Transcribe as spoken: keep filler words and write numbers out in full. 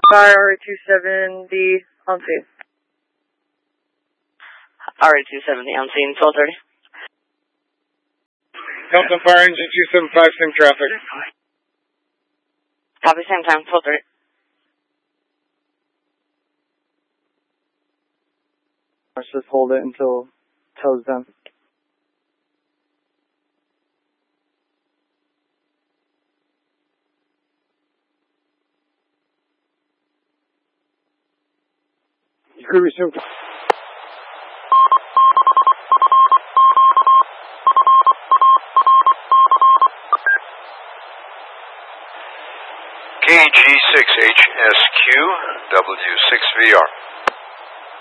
Fire R A two seventy on scene. R A two seventy on scene, twelve thirty. Delta Fire Engine two seven five, same traffic. Copy, same time, twelve thirty. Let's just hold it until tow's done. You could resume. K G six H S Q W six V R.